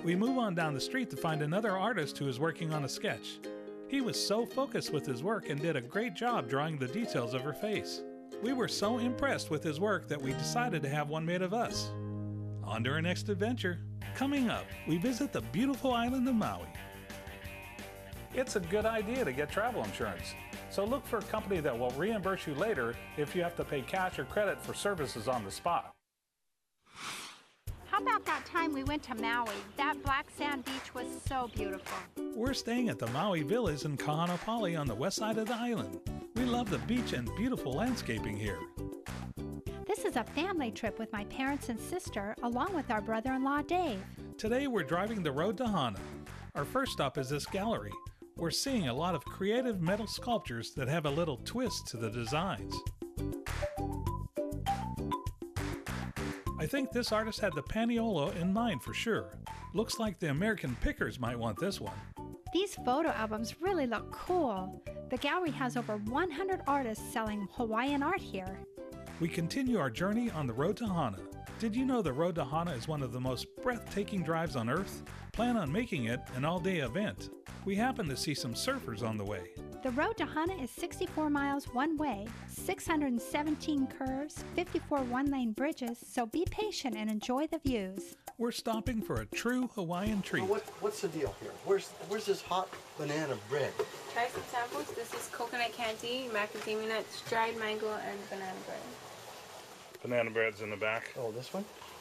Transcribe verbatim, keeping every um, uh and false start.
We move on down the street to find another artist who is working on a sketch. He was so focused with his work and did a great job drawing the details of her face. We were so impressed with his work that we decided to have one made of us. On to our next adventure. Coming up, we visit the beautiful island of Maui. It's a good idea to get travel insurance, so look for a company that will reimburse you later if you have to pay cash or credit for services on the spot. How about that time we went to Maui? That black sand beach was so beautiful. We're staying at the Maui Villas in Kahanapali on the west side of the island. We love the beach and beautiful landscaping here. This is a family trip with my parents and sister, along with our brother-in-law, Dave. Today we're driving the road to Hana. Our first stop is this gallery. We're seeing a lot of creative metal sculptures that have a little twist to the designs. I think this artist had the Paniolo in mind for sure. Looks like the American Pickers might want this one. These photo albums really look cool. The gallery has over one hundred artists selling Hawaiian art here. We continue our journey on the road to Hana. Did you know the road to Hana is one of the most breathtaking drives on Earth? Plan on making it an all-day event. We happen to see some surfers on the way. The road to Hana is sixty-four miles one way, six hundred seventeen curves, fifty-four one-lane bridges, so be patient and enjoy the views. We're stopping for a true Hawaiian treat. What, what's the deal here? Where's, where's this hot banana bread? Try some samples. This is coconut candy, macadamia nuts, dried mango, and banana bread. Banana bread's in the back. Oh, this one?